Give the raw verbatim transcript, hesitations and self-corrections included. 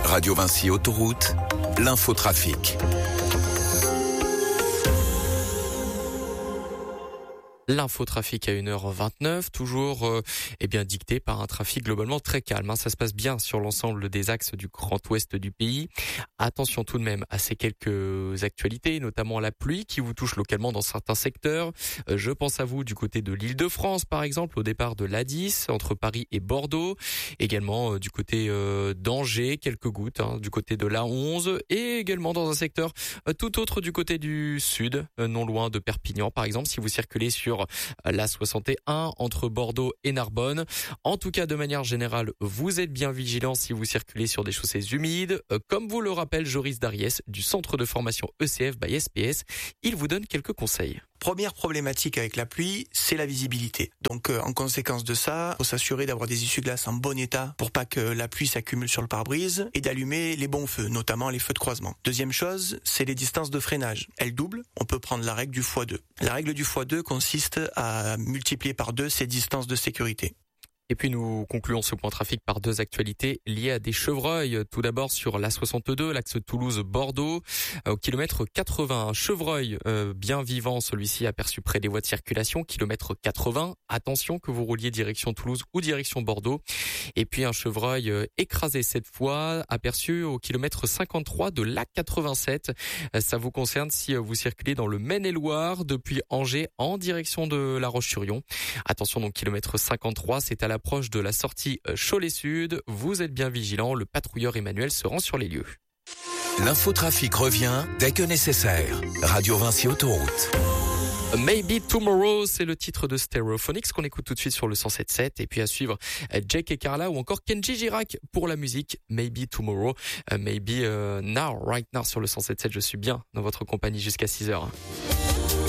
Radio Vinci Autoroute, l'infotrafic. L'infotrafic à une heure vingt-neuf, toujours euh, eh bien dicté par un trafic globalement très calme. Hein. Ça se passe bien sur l'ensemble des axes du Grand Ouest du pays. Attention tout de même à ces quelques actualités, notamment à la pluie qui vous touche localement dans certains secteurs. Euh, je pense à vous du côté de l'Île-de-France, par exemple, au départ de l'A dix, entre Paris et Bordeaux. Également euh, du côté euh, d'Angers, quelques gouttes, hein, du côté de l'A onze. Et également dans un secteur euh, tout autre du côté du sud, euh, non loin de Perpignan, par exemple, si vous circulez sur l'A soixante et un entre Bordeaux et Narbonne. En tout cas, de manière générale, vous êtes bien vigilants si vous circulez sur des chaussées humides. Comme vous le rappelle Joris Dariès du centre de formation E C F by S P S, il vous donne quelques conseils. Première problématique avec la pluie, c'est la visibilité. Donc euh, en conséquence de ça, il faut s'assurer d'avoir des essuie-glaces en bon état pour pas que la pluie s'accumule sur le pare-brise et d'allumer les bons feux, notamment les feux de croisement. Deuxième chose, c'est les distances de freinage. Elles doublent, on peut prendre la règle du fois deux. La règle du fois deux consiste à multiplier par deux ces distances de sécurité. Et puis nous concluons ce point trafic par deux actualités liées à des chevreuils. Tout d'abord sur l'A soixante-deux, l'axe Toulouse-Bordeaux, au kilomètre quatre-vingts. Un chevreuil euh, bien vivant, celui-ci aperçu près des voies de circulation, kilomètre quatre-vingts. Attention que vous rouliez direction Toulouse ou direction Bordeaux. Et puis un chevreuil euh, écrasé cette fois, aperçu au kilomètre cinquante-trois de l'A quatre-vingt-sept. Euh, ça vous concerne si vous circulez dans le Maine-et-Loire depuis Angers en direction de La Roche-sur-Yon. Attention donc kilomètre cinquante-trois, c'est à la proche de la sortie Cholet-Sud. Vous êtes bien vigilants, le patrouilleur Emmanuel se rend sur les lieux. L'infotrafic revient dès que nécessaire. Radio Vinci Autoroute. Maybe Tomorrow, c'est le titre de Stereophonics qu'on écoute tout de suite sur le cent sept virgule sept. Et puis à suivre Jake et Carla ou encore Kenji Girac pour la musique Maybe Tomorrow, uh, Maybe uh, Now, Right Now sur le cent sept virgule sept. Je suis bien dans votre compagnie jusqu'à six heures.